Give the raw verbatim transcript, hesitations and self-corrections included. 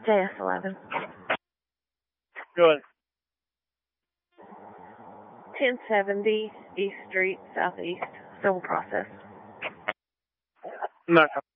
J S eleven. Go ahead. ten seventy East Street, Southeast. Civil process. Not